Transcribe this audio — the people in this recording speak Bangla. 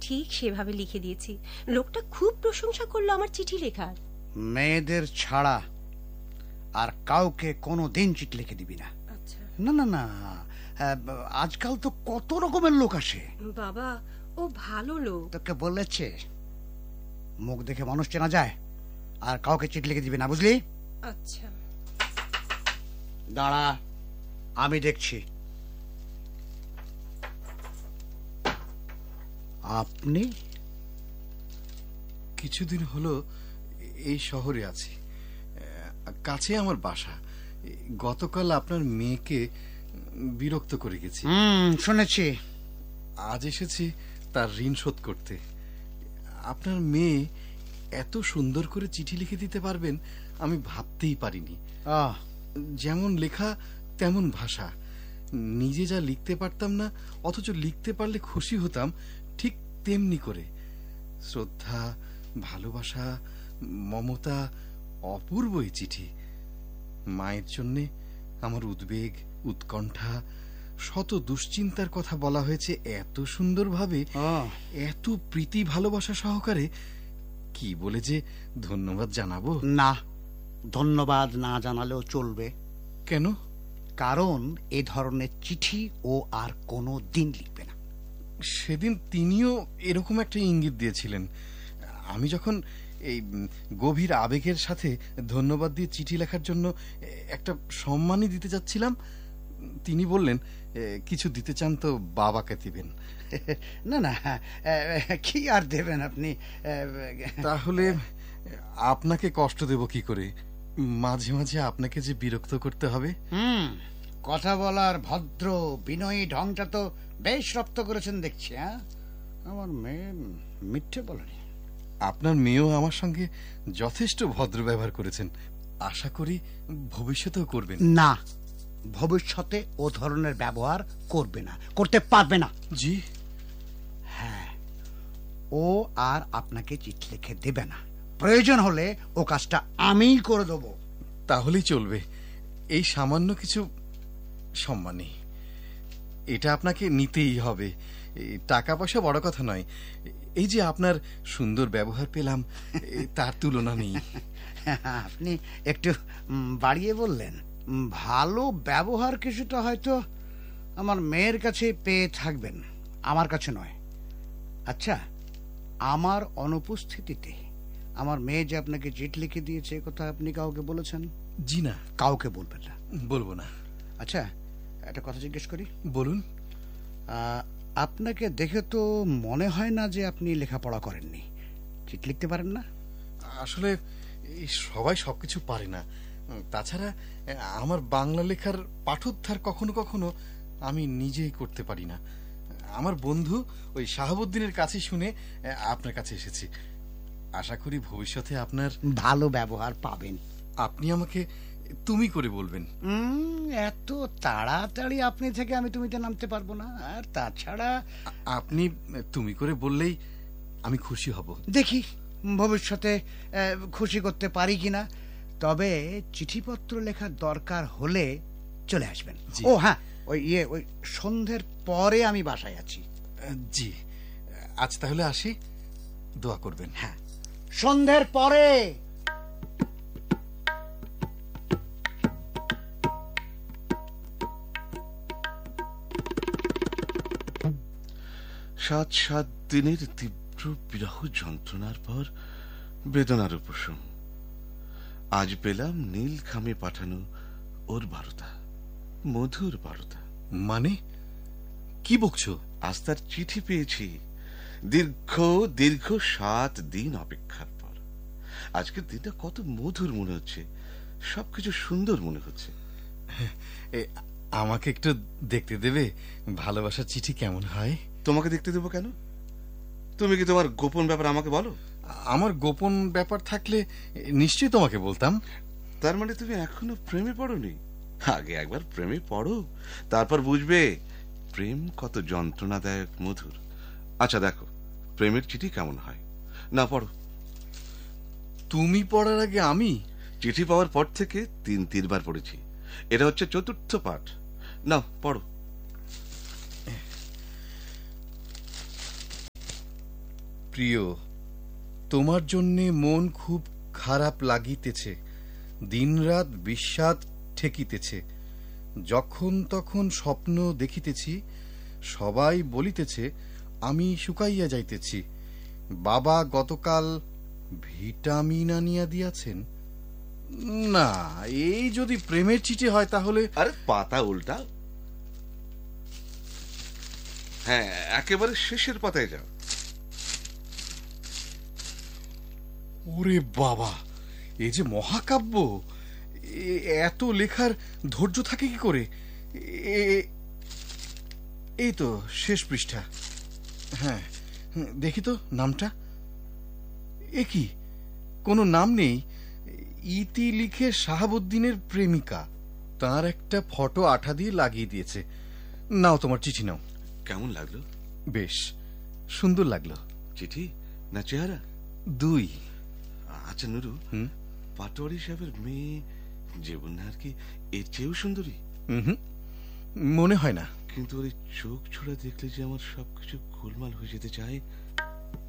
ঠিক সেভাবে লিখে দিয়েছি। লোকটা খুব প্রশংসা করলো আমার চিঠি লেখার। মেয়েদের ছাড়া আর কাউকে কোনো দিন চিঠি লিখে দিবি না। আচ্ছা। না না না, আজকাল তো কত রকমের লোক আসে। বাবা, ও ভালো লোক। তোকে বলেছে মুখ দেখে মানুষ চেনা যায়, আর কাউকে চিঠি লিখে দিবি না, বুঝলি? আচ্ছা। দাঁড়া, আমি দেখছি। আপনি? কিছুদিন হলো এই শহরে আছি, কাছে আমার বাসা। গতকাল আপনার মেয়েকে বিরক্ত করে গেছি। শুনেছি। আজ এসেছি তার ঋণ শোধ করতে। আপনার মেয়ে এত সুন্দর করে চিঠি লিখে দিতে পারবেন আমি ভাবতেই পারিনি। যেমন লেখা তেমন ভাষা। নিজে যা লিখতে পারতাম না, অথচ লিখতে পারলে খুশি হতাম, ঠিক তেমনি করে। শ্রদ্ধা, ভালোবাসা, মমতা, অপূর্ব এই চিঠি। মায়ের জন্যে আমার উদ্বেগ, উৎকণ্ঠা, শত দুশ্চিন্তার কথা বলা হয়েছে এত সুন্দরভাবে, এত প্রীতি ভালোবাসা সহকারে। কি বলে যে ধন্যবাদ জানাবো। না, ধন্যবাদ না জানালেও চলবে। কেন? কারণ এ ধরনের চিঠি ও আর কোনো দিন লিখবে না। সেদিন তিনিও এরকম একটা ইঙ্গিত দিয়েছিলেন। আমি যখন এই গভীর আবেগের সাথে ধন্যবাদ দিয়ে চিঠি লেখার জন্য একটা সম্মানই দিতে যাচ্ছিলাম, তিনি বললেন, কিছু দিতে চান তো বাবাকে দিবেন। না না, কি আর দেবেন আপনি? তাহলে আপনাকে কষ্ট দেব কি করে? মাঝে মাঝে আপনাকে যে বিরক্ত করতে হবে। কথা বলার ভদ্র বিনয়ী ঢংটা তো বেশ রপ্ত করেছেন দেখছি। আমার মেয়ে মিথ্যে বলেনি। আপনার মেয়েও আমার সঙ্গে যথেষ্ট ভদ্র ব্যবহার করেছেন। আশা করি ভবিষ্যতেও করবেন। না, ভবিষ্যতে ও ধরনের ব্যবহার করবে না, করতে পারবে না। জি? হ্যাঁ, ও আর আপনাকে চিঠি লিখে দেবে না। প্রয়োজন হলে ও কাজটা আমিই করে দেব। তাহলেই চলবে। এই সামান্য কিছু সম্মানী, এটা আপনাকে নিতেই হবে। টাকা পয়সা বড় কথা নয়, এই যে আপনার সুন্দর ব্যবহার পেলাম, তার তুলনা নেই। আপনি একটু বাড়িয়ে বললেন। ভালো ব্যবহার কিছুটা হয়তো আমার মেয়ের কাছে পেয়ে থাকবেন, আমার কাছে নয়। আচ্ছা, আমার অনুপস্থিতিতে আমার মেয়ে যে আপনাকে চিঠি লিখে দিয়েছে, কথা আপনি কাউকে বলেছেন? জি না। কাউকে বলবেন না। বলবো না। আচ্ছা, একটা কথা জিজ্ঞেস করি। বলুন। আপনাকে দেখে তো মনে হয় না যে আপনি লেখাপড়া করেননি, চিঠি লিখতে পারেন না। আসলে সবাই সবকিছু পারে না। তাছাড়া আমার বাংলা লেখার পাঠোদ্ধার কখনো কখনো আমি নিজেই করতে পারি না। আমার বন্ধু ওই শাহাবুদ্দিনের কাছে শুনে আপনার কাছে এসেছি। আশা করি ভবিষ্যতে আপনার ভালো ব্যবহার পাবেন। আপনি আমাকে তুমি করে বলবেন। এত তাড়াতাড়ি আপনি থেকে আমি তুমিতে নামতে পারবো না। আর তাছাড়া আপনি তুমি করে বললেই আমি খুশি হব। দেখি ভবিষ্যতে খুশি করতে পারি কিনা। তবে চিঠিপত্র লেখার দরকার হলে চলে আসবেন। ও হ্যাঁ, ওই সন্ধ্যের পরে আমি বাসায় আছি। জি, আজ তাহলে আসি, দোয়া করবেন। হ্যাঁ, সন্ধ্যের পরে। সাত দিনের তীব্র বিরহ যন্ত্রণার পর বেদনার উপশম। আজ পেলাম নীল খামে পাঠানো ওর বার্তা, মধুর বার্তা। মানে কি বকছো? আজ তার চিঠি পেয়েছি, দীর্ঘ দীর্ঘ 7 দিন অপেক্ষার পর। আজকের দিনটা কত মধুর মনে হচ্ছে, সবকিছু সুন্দর মনে হচ্ছে। আমাকে একটু দেখতে দেবে ভালোবাসার চিঠি কেমন হয়? তোমাকে দেখতে দেবো কেন? তুমি কি তোমার গোপন ব্যাপার আমাকে বলো? আমার গোপন ব্যাপার থাকলে নিশ্চয়ই তোমাকে বলতাম। তার মানে তুমি এখনো প্রেমে পড়োনি? আগে একবার প্রেমে পড়ো, তারপর বুঝবে প্রেম কত যন্ত্রণাদায়ক, মধুর। আচ্ছা দেখো, প্রেমের চিঠি কেমন হয়, না পড়ো। তুমি পড়ার আগে আমি? চিঠি পাওয়ার পর থেকে 3 বার পড়েছি, এটা হচ্ছে 4র্থ পাঠ। নাও পড়ো। প্রিয়, তোমার জন্যে মন খুব খারাপ লাগিতেছে, দিনরাত বিষাদ ঠেকিতেছে। যখন তখন স্বপ্ন দেখিতেছি, সবাই বলিতেছে আমি শুকাইয়া যাইতেছি। বাবা গতকাল ভিটামিন আনিয়া দিয়াছেন। না, এই যদি প্রেমের চিঠি হয় তাহলে আরে পাতা উল্টা, হ্যাঁ একেবারে শেষের পাতায় যাও। ওরে বাবা, এ যে মহাকাব্য! এত লেখার ধৈর্য থাকে কি করে? এই তো শেষ পৃষ্ঠা। হ্যাঁ, দেখি তো নামটা। এ কি, কোনো নাম নেই? ইতি লিখে শাহাবুদ্দিনের প্রেমিকা। তার একটা ফটো আঠা দিয়ে লাগিয়ে দিয়েছে। নাও তোমার চিঠি নাও। কেমন লাগলো? বেশ সুন্দর লাগলো। চিঠি না চেহারা? দুই। আচ্ছা নুরু, পাটোয়ারি সাহেবের মেয়ে জীবন আর কি এর চেয়েও সুন্দরী? মনে হয় না। কিন্তু ওর চোখ ছোড়া দেখলে যে আমার সবকিছু গোলমাল হয়ে যেতে চায়।